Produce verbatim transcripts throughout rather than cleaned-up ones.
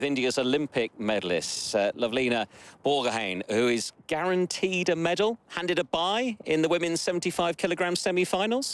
India's Olympic medalist, uh, Lavlina Borgohain, who is guaranteed a medal, handed a bye in the women's seventy-five kilogram semi-finals?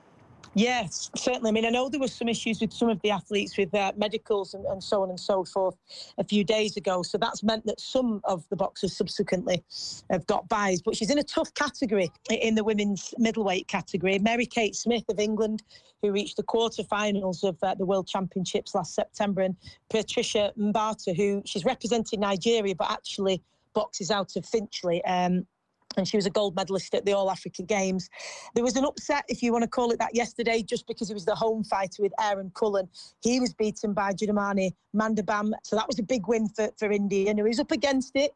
Yes, certainly. I mean, I know there was some issues with some of the athletes with uh, medicals and, and so on and so forth a few days ago. So that's meant that some of the boxers subsequently have got byes. But she's in a tough category in the women's middleweight category. Mary-Kate Smith of England, who reached the quarterfinals of uh, the World Championships last September, and Patricia Mbata, who she's representing Nigeria, but actually boxes out of Finchley. Um, and she was a gold medalist at the All-Africa Games. There was an upset, if you want to call it that, yesterday, just because it was the home fighter with Aaron Cullen. He was beaten by Judamani Mandabam, so that was a big win for, for India, and he was up against it.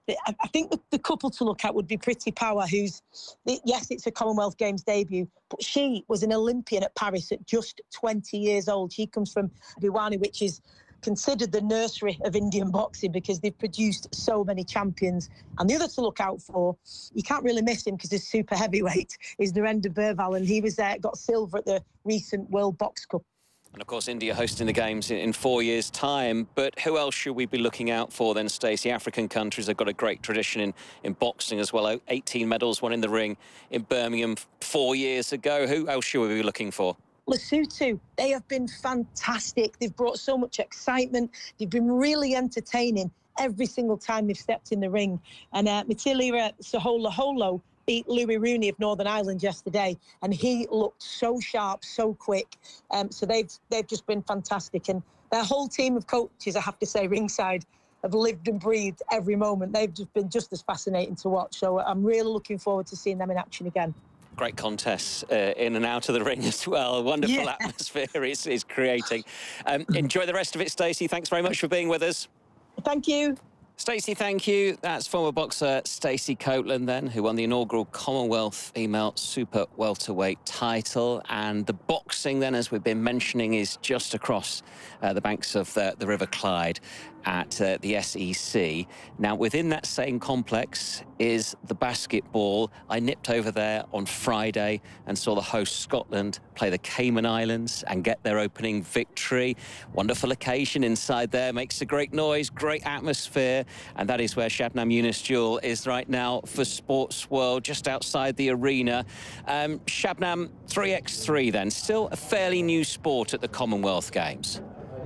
I think the, the couple to look at would be Priti Power, who's, yes, it's a Commonwealth Games debut, but she was an Olympian at Paris at just twenty years old. She comes from Bhiwani, which is considered the nursery of Indian boxing because they've produced so many champions. And the other to look out for, you can't really miss him because he's super heavyweight, is Narendra Burval, and he was uh, got silver at the recent World Box Cup. And of course, India hosting the Games in, in four years' time. But who else should we be looking out for then, Stacey? African countries have got a great tradition in, in boxing as well. eighteen medals, one in the ring in Birmingham four years ago. Who else should we be looking for? Lesotho, they have been fantastic. They've brought so much excitement. They've been really entertaining every single time they've stepped in the ring. And uh, Matilira Sahola beat Louis Rooney of Northern Ireland yesterday, and he looked so sharp, so quick. Um, so they've they've just been fantastic. And their whole team of coaches, I have to say, ringside, have lived and breathed every moment. They've just been just as fascinating to watch. So I'm really looking forward to seeing them in action again. Great contests uh, in and out of the ring as well. Wonderful yeah. atmosphere it's, it's creating. Um, enjoy the rest of it, Stacey. Thanks very much for being with us. Thank you. Stacey, thank you. That's former boxer Stacey Copeland then, who won the inaugural Commonwealth Female Super Welterweight title. And the boxing then, as we've been mentioning, is just across uh, the banks of uh, the River Clyde at uh, the S E C. Now, within that same complex is the basketball. I nipped over there on Friday and saw the host Scotland play the Cayman Islands and get their opening victory. Wonderful occasion inside there, makes a great noise, great atmosphere, and that is where Shabnam Younis-Jewel is right now for Sports World, just outside the arena. Um, Shabnam, three by three then, still a fairly new sport at the Commonwealth Games.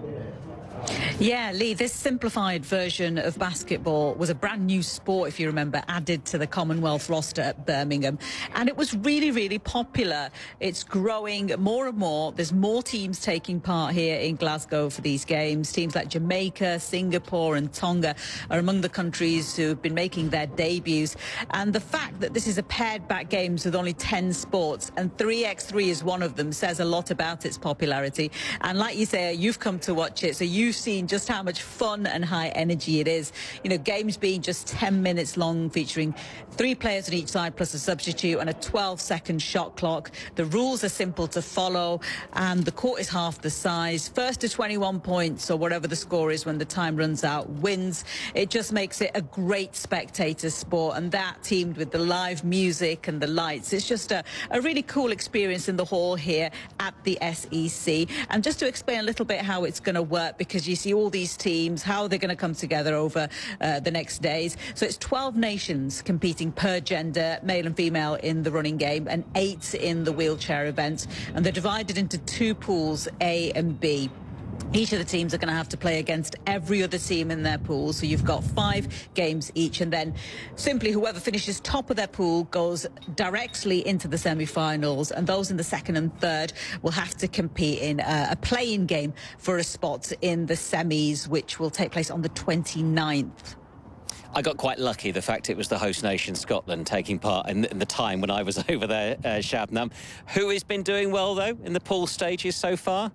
Yeah, Lee, this simplified version of basketball was a brand new sport, if you remember, added to the Commonwealth roster at Birmingham. And it was really, really popular. It's growing more and more. There's more teams taking part here in Glasgow for these games. Teams like Jamaica, Singapore and Tonga are among the countries who have been making their debuts. And the fact that this is a paired back games with only ten sports and three by three is one of them says a lot about its popularity. And like you say, you've come to watch it, so you've seen just how much fun and high energy it is. You know, games being just ten minutes long, featuring three players on each side plus a substitute and a twelve second shot clock. The rules are simple to follow and the court is half the size. First to twenty-one points or whatever the score is when the time runs out wins. It just makes it a great spectator sport, and that teamed with the live music and the lights, it's just a, a really cool experience in the hall here at the S E C. And just to explain a little bit how it's going to work, because you see all these teams, how they're going to come together over uh, the next days. So it's twelve nations competing per gender, male and female, in the running game, and eight in the wheelchair event. And they're divided into two pools, A and B. Each of the teams are going to have to play against every other team in their pool. So you've got five games each, and then simply whoever finishes top of their pool goes directly into the semi-finals, and those in the second and third will have to compete in a, a play-in game for a spot in the semis, which will take place on the twenty-ninth. I got quite lucky, the fact it was the host nation, Scotland, taking part in, in the time when I was over there, uh, Shabnam. Who has been doing well, though, in the pool stages so far?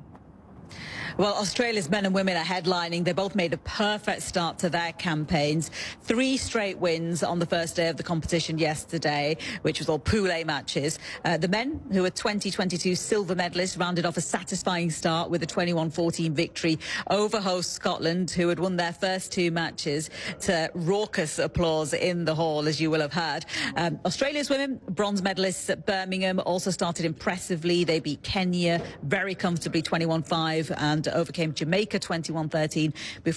Well, Australia's men and women are headlining. They both made a perfect start to their campaigns. Three straight wins on the first day of the competition yesterday, which was all Pool A matches. Uh, the men, who are twenty twenty-two silver medalists, rounded off a satisfying start with a twenty-one fourteen victory over host Scotland, who had won their first two matches, to raucous applause in the hall, as you will have heard. Um, Australia's women, bronze medalists at Birmingham, also started impressively. They beat Kenya very comfortably, twenty-one five, and overcame Jamaica twenty-one thirteen before